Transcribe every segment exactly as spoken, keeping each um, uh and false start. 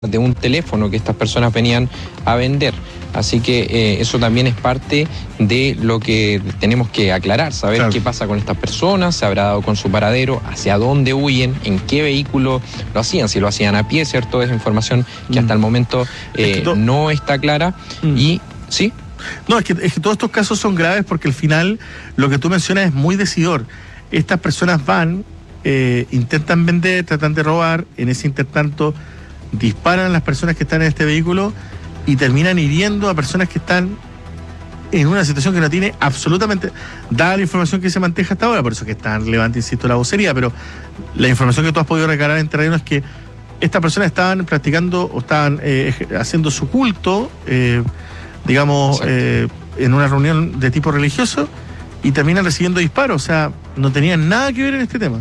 de un teléfono que estas personas venían a vender. Así que eh, eso también es parte de lo que tenemos que aclarar, saber claro. qué pasa con estas personas, se habrá dado con su paradero, hacia dónde huyen, en qué vehículo lo hacían, si lo hacían a pie, ¿cierto? Es información que mm. hasta el momento eh, es que no está clara. Mm. Y, ¿sí? No, es que, es que todos estos casos son graves porque al final lo que tú mencionas es muy decidor. Estas personas van, eh, intentan vender, tratan de robar, en ese intertanto disparan a las personas que están en este vehículo y terminan hiriendo a personas que están en una situación que no tiene absolutamente, dada la información que se maneja hasta ahora, por eso que es tan relevante, insisto, la vocería, pero la información que tú has podido recabar en terreno es que estas personas estaban practicando o estaban eh, haciendo su culto, eh, digamos, eh, en una reunión de tipo religioso y terminan recibiendo disparos, o sea, no tenían nada que ver en este tema.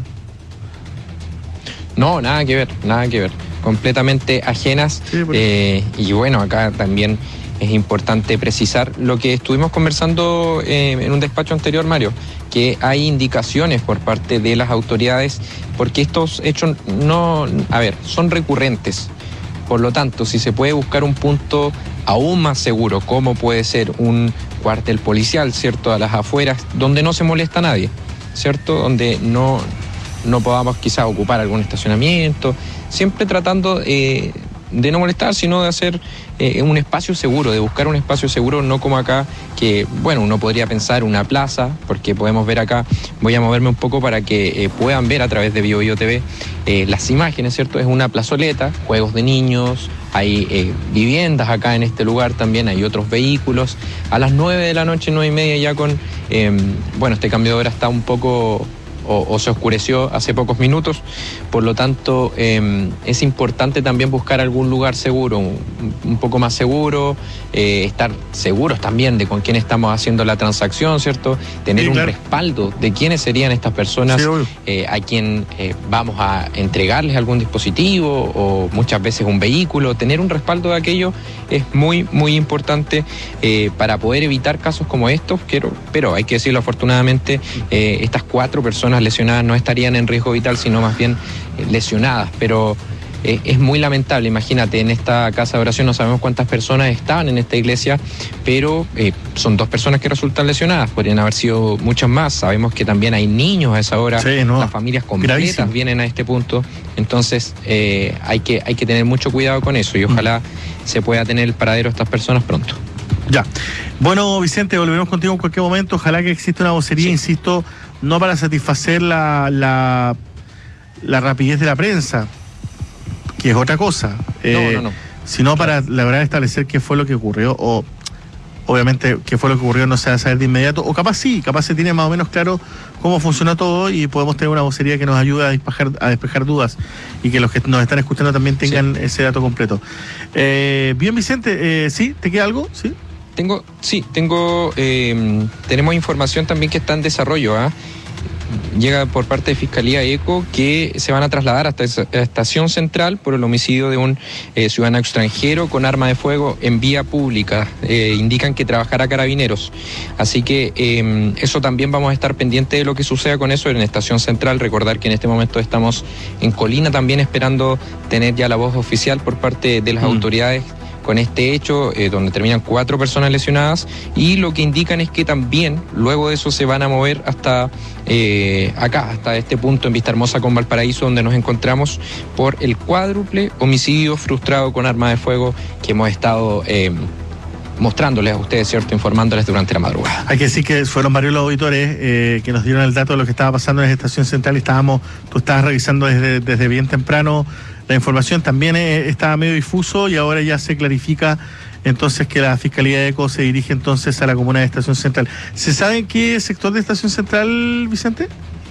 No, nada que ver, nada que ver. Completamente ajenas. Sí, eh, y bueno, acá también es importante precisar lo que estuvimos conversando eh, en un despacho anterior, Mario, que hay indicaciones por parte de las autoridades, porque estos hechos no, a ver, son recurrentes. Por lo tanto, si se puede buscar un punto aún más seguro, como puede ser un cuartel policial, ¿cierto?, a las afueras, donde no se molesta a nadie, ¿cierto?, donde no... no podamos quizás ocupar algún estacionamiento, siempre tratando eh, de no molestar, sino de hacer eh, un espacio seguro, de buscar un espacio seguro, no como acá, que bueno, uno podría pensar una plaza, porque podemos ver acá, voy a moverme un poco para que eh, puedan ver a través de Bio Bio T V eh, las imágenes, ¿cierto? Es una plazoleta, juegos de niños, hay eh, viviendas acá en este lugar también, hay otros vehículos. A las nueve de la noche, nueve y media ya con, eh, bueno, este cambio de hora está un poco... O, o se oscureció hace pocos minutos, por lo tanto eh, es importante también buscar algún lugar seguro, un, un poco más seguro, eh, estar seguros también de con quién estamos haciendo la transacción, ¿cierto? Tener sí, claro. un respaldo de quiénes serían estas personas, sí, eh, a quien eh, vamos a entregarles algún dispositivo o muchas veces un vehículo. Tener un respaldo de aquello es muy, muy importante eh, para poder evitar casos como estos, pero, pero hay que decirlo, afortunadamente eh, estas cuatro personas lesionadas no estarían en riesgo vital, sino más bien eh, lesionadas, pero eh, es muy lamentable. Imagínate, en esta casa de oración no sabemos cuántas personas estaban en esta iglesia, pero eh, son dos personas que resultan lesionadas, podrían haber sido muchas más. Sabemos que también hay niños a esa hora, sí, no, las familias completas gravísimo. Vienen a este punto, entonces eh, hay que, hay que tener mucho cuidado con eso y ojalá mm. se pueda tener el paradero de estas personas pronto. Ya. Bueno, Vicente, volveremos contigo en cualquier momento. Ojalá que exista una vocería, sí. insisto, no para satisfacer la, la, la rapidez de la prensa, que es otra cosa, eh, no, no, no. sino para lograr establecer qué fue lo que ocurrió, o obviamente qué fue lo que ocurrió no se va a saber de inmediato, o capaz sí, capaz se tiene más o menos claro cómo funcionó todo y podemos tener una vocería que nos ayude a despejar, a despejar dudas y que los que nos están escuchando también tengan sí. ese dato completo. Eh, bien, Vicente, eh, ¿sí? ¿Te queda algo? ¿Sí? Tengo, sí, tengo, eh, tenemos información también que está en desarrollo, ¿ah? ¿eh? Llega por parte de Fiscalía ECO que se van a trasladar hasta esa estación central por el homicidio de un eh, ciudadano extranjero con arma de fuego en vía pública. Eh, indican que trabajará Carabineros. Así que eh, eso también vamos a estar pendientes de lo que suceda con eso en la estación central. Recordar que en este momento estamos en Colina también esperando tener ya la voz oficial por parte de las mm. autoridades con este hecho, eh, donde terminan cuatro personas lesionadas, y lo que indican es que también luego de eso se van a mover hasta eh, acá, hasta este punto en Vista Hermosa con Valparaíso, donde nos encontramos por el cuádruple homicidio frustrado con arma de fuego que hemos estado eh, mostrándoles a ustedes, ¿cierto?, informándoles durante la madrugada. Hay que decir que fueron varios los auditores eh, que nos dieron el dato de lo que estaba pasando en la estación central y estábamos, tú estabas revisando desde, desde bien temprano la información. También eh, estaba medio difuso y ahora ya se clarifica entonces que la Fiscalía de ECO se dirige entonces a la comuna de Estación Central. ¿Se sabe en qué sector de Estación Central, Vicente?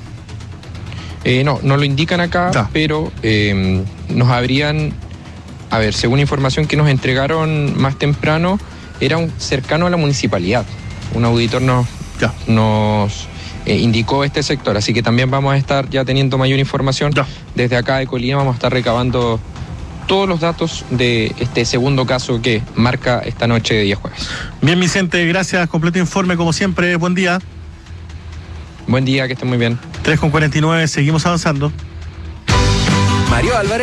Eh, no, no lo indican acá, no. pero eh, nos habrían, a ver, según información que nos entregaron más temprano, era un cercano a la municipalidad. Un auditor nos, ya. nos eh, indicó este sector, así que también vamos a estar ya teniendo mayor información. Ya. Desde acá de Colina vamos a estar recabando todos los datos de este segundo caso que marca esta noche de día jueves. Bien, Vicente, gracias. Completo informe, como siempre. Buen día. Buen día, que estén muy bien. tres con cuarenta y nueve, seguimos avanzando. Mario Álvarez.